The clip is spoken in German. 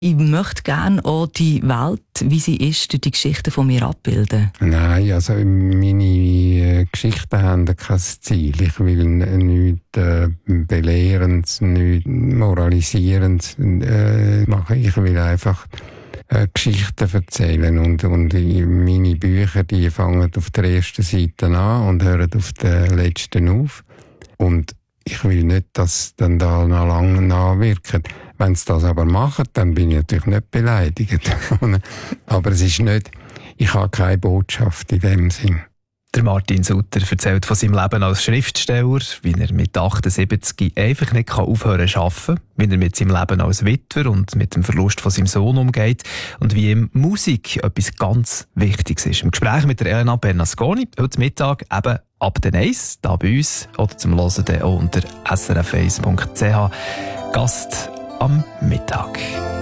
Ich möchte gerne auch die Welt, wie sie ist, durch die Geschichten von mir abbilden. Nein, also meine Geschichten haben kein Ziel. Ich will nichts Belehrendes, nichts Moralisierendes machen. Ich will einfach Geschichten erzählen. Und meine Bücher, die fangen auf der ersten Seite an und hören auf der letzten auf. Und ich will nicht, dass dann da noch lange nachwirken. Wenn sie das aber machen, dann bin ich natürlich nicht beleidigt. Aber es ist nicht, ich habe keine Botschaft in dem Sinn. Der Martin Sutter erzählt von seinem Leben als Schriftsteller, wie er mit 78 einfach nicht aufhören zu arbeiten, wie er mit seinem Leben als Witwer und mit dem Verlust von seinem Sohn umgeht und wie ihm Musik etwas ganz Wichtiges ist. Im Gespräch mit der Elena Bernasconi, heute Mittag eben ab den 1, da bei uns, oder zum Hören auch unter srf1.ch. Gast am Mittag.